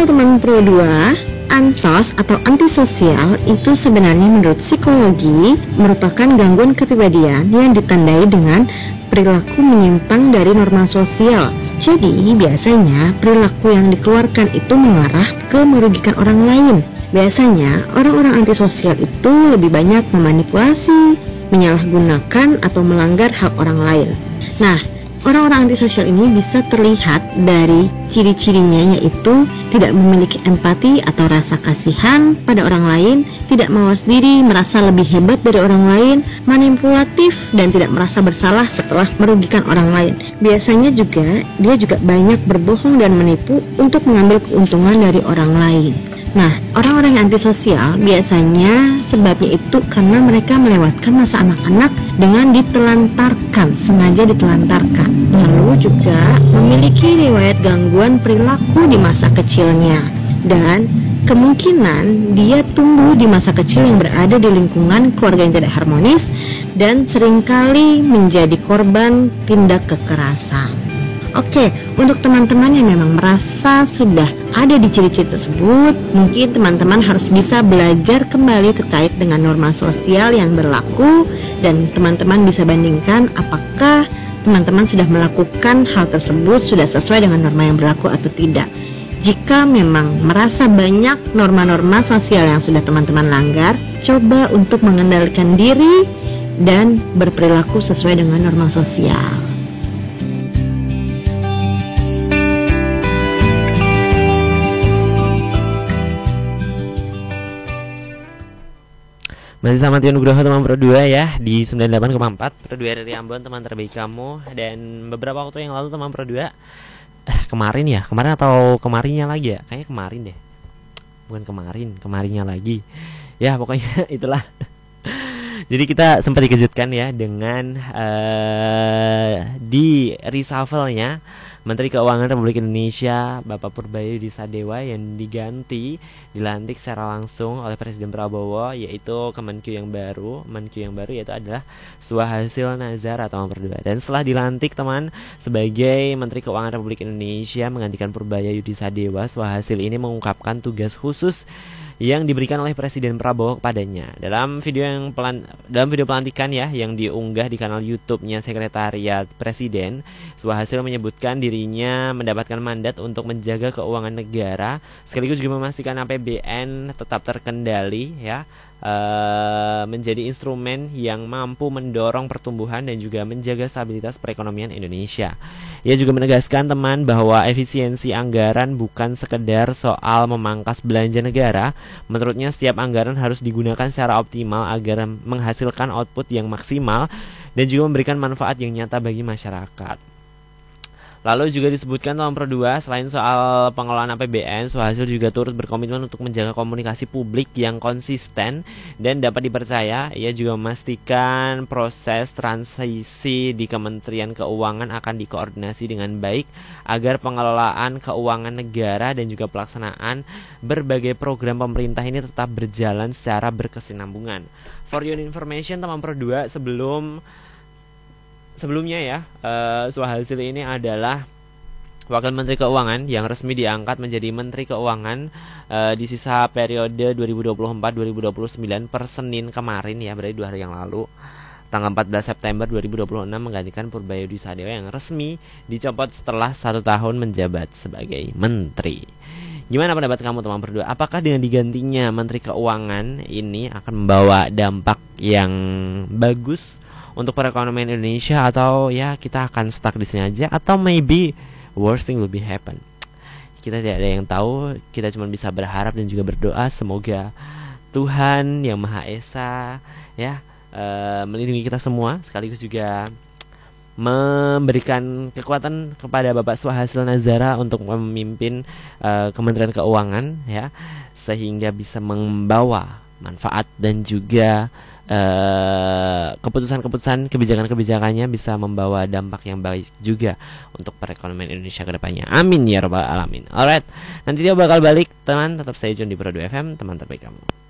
Halo teman Pro 2, ansos atau antisosial itu sebenarnya menurut psikologi merupakan gangguan kepribadian yang ditandai dengan perilaku menyimpang dari norma sosial. Jadi biasanya perilaku yang dikeluarkan itu mengarah ke merugikan orang lain. Biasanya orang-orang antisosial itu lebih banyak memanipulasi, menyalahgunakan atau melanggar hak orang lain. Nah, orang-orang antisosial ini bisa terlihat dari ciri-cirinya, yaitu tidak memiliki empati atau rasa kasihan pada orang lain, tidak mawas diri, merasa lebih hebat dari orang lain, manipulatif, dan tidak merasa bersalah setelah merugikan orang lain. Biasanya dia juga banyak berbohong dan menipu untuk mengambil keuntungan dari orang lain. Nah, orang-orang yang antisosial biasanya sebabnya itu karena mereka melewatkan masa anak-anak dengan ditelantarkan, sengaja ditelantarkan. Lalu juga memiliki riwayat gangguan perilaku di masa kecilnya. Dan kemungkinan dia tumbuh di masa kecil yang berada di lingkungan keluarga yang tidak harmonis dan seringkali menjadi korban tindak kekerasan. Oke, untuk teman-teman yang memang merasa sudah ada di ciri-ciri tersebut, mungkin teman-teman harus bisa belajar kembali terkait dengan norma sosial yang berlaku, dan teman-teman bisa bandingkan apakah teman-teman sudah melakukan hal tersebut sudah sesuai dengan norma yang berlaku atau tidak. Jika memang merasa banyak norma-norma sosial yang sudah teman-teman langgar, coba untuk mengendalikan diri dan berperilaku sesuai dengan norma sosial. Masih sama Tio Nugroho teman Pro 2 ya di 98,4 Pro 2 dari Ambon, teman terbaik kamu. Dan beberapa waktu yang lalu teman Pro 2 kemarin atau kemarinnya lagi ya, kayaknya kemarin deh, bukan kemarinnya lagi ya, pokoknya itulah. Jadi kita sempat dikejutkan ya dengan di reshuffle-nya Menteri Keuangan Republik Indonesia Bapak Purbaya Sadewa yang dilantik secara langsung oleh Presiden Prabowo, yaitu Menkyu yang baru yaitu adalah Suhasil Nazar atau nomor 2. Dan setelah dilantik teman sebagai Menteri Keuangan Republik Indonesia menggantikan Purbaya Yudi Sadewa, Suhasil ini mengungkapkan tugas khusus yang diberikan oleh Presiden Prabowo kepadanya. Dalam video pelantikan ya yang diunggah di kanal YouTube-nya Sekretariat Presiden, Suhasil menyebutkan dirinya mendapatkan mandat untuk menjaga keuangan negara sekaligus juga memastikan APBN tetap terkendali ya, menjadi instrumen yang mampu mendorong pertumbuhan dan juga menjaga stabilitas perekonomian Indonesia. Ia juga menegaskan teman bahwa efisiensi anggaran bukan sekedar soal memangkas belanja negara. Menurutnya setiap anggaran harus digunakan secara optimal agar menghasilkan output yang maksimal dan juga memberikan manfaat yang nyata bagi masyarakat. Lalu juga disebutkan dalam Pro 2, selain soal pengelolaan APBN, Suhasil juga turut berkomitmen untuk menjaga komunikasi publik yang konsisten dan dapat dipercaya. Ia juga memastikan proses transisi di Kementerian Keuangan akan dikoordinasi dengan baik agar pengelolaan keuangan negara dan juga pelaksanaan berbagai program pemerintah ini tetap berjalan secara berkesinambungan. For your information teman Pro 2, sebelumnya ya, Suhasil ini adalah Wakil Menteri Keuangan yang resmi diangkat menjadi Menteri Keuangan di sisa periode 2024-2029 per Senin kemarin ya, berarti 2 hari yang lalu, tanggal 14 September 2026, menggantikan Purbaya Sadewa yang resmi dicopot setelah 1 tahun menjabat sebagai menteri. Gimana pendapat kamu teman berdua? Apakah dengan digantinya Menteri Keuangan ini akan membawa dampak yang bagus untuk perekonomian Indonesia, atau ya kita akan stuck di sini aja, atau maybe worst thing will be happen? Kita tidak ada yang tahu, kita cuma bisa berharap dan juga berdoa semoga Tuhan yang Maha Esa ya melindungi kita semua, sekaligus juga memberikan kekuatan kepada Bapak Suhasil Nazara untuk memimpin Kementerian Keuangan ya, sehingga bisa membawa manfaat dan juga keputusan-keputusan, kebijakan-kebijakannya bisa membawa dampak yang baik juga untuk perekonomian Indonesia ke depannya. Amin ya rabbal alamin. Alright, nanti dia bakal balik teman, tetap stay tune di Pro 2 FM, teman terbaik kamu.